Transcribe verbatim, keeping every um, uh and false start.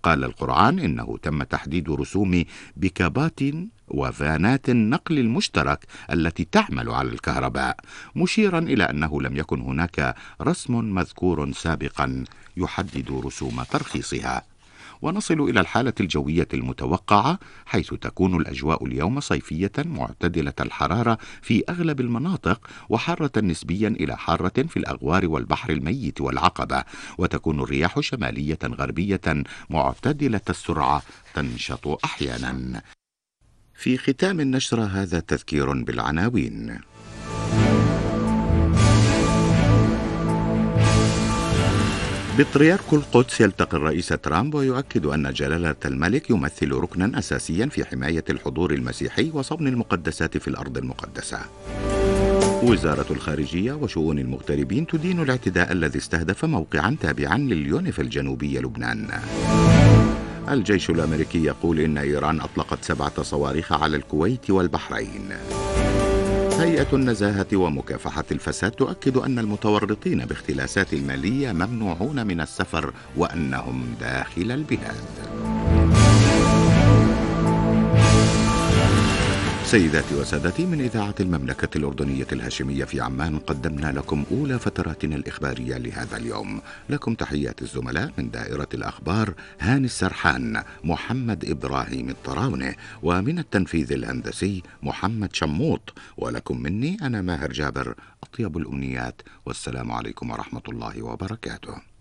قال القرآن إنه تم تحديد رسوم بكابات وفانات النقل المشترك التي تعمل على الكهرباء، مشيرا إلى أنه لم يكن هناك رسم مذكور سابقا يحدد رسوم ترخيصها. ونصل إلى الحالة الجوية المتوقعة، حيث تكون الأجواء اليوم صيفية معتدلة الحرارة في أغلب المناطق، وحارة نسبيا إلى حارة في الأغوار والبحر الميت والعقبة، وتكون الرياح شمالية غربية معتدلة السرعة تنشط أحيانا. في ختام النشرة هذا تذكير بالعناوين. بطريرك القدس يلتقي الرئيس ترامب ويؤكد أن جلالة الملك يمثل ركنا أساسيا في حماية الحضور المسيحي وصون المقدسات في الأرض المقدسة. وزارة الخارجية وشؤون المغتربين تدين الاعتداء الذي استهدف موقعا تابعا لليونيف الجنوبي لبنان. الجيش الأمريكي يقول إن إيران أطلقت سبعة صواريخ على الكويت والبحرين. هيئة النزاهة ومكافحة الفساد تؤكد أن المتورطين باختلاسات المالية ممنوعون من السفر وأنهم داخل البلاد. سيداتي وسادتي، من إذاعة المملكة الأردنية الهاشمية في عمان قدمنا لكم أولى فتراتنا الإخبارية لهذا اليوم. لكم تحيات الزملاء من دائرة الأخبار هاني السرحان، محمد إبراهيم الطراونة، ومن التنفيذ الهندسي محمد شموط. ولكم مني أنا ماهر جابر أطيب الأمنيات، والسلام عليكم ورحمة الله وبركاته.